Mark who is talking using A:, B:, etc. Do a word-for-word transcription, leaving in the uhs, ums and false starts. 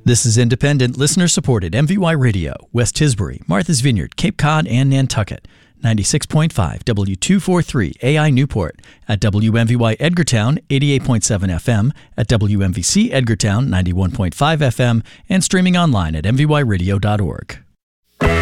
A: This is independent, listener-supported M V Y Radio, West Tisbury, Martha's Vineyard, Cape Cod, and Nantucket. ninety-six point five W two forty-three A I Newport, at W M V Y Edgartown eighty-eight point seven F M, at W M V C Edgartown ninety-one point five F M, and streaming online at m v y radio dot org.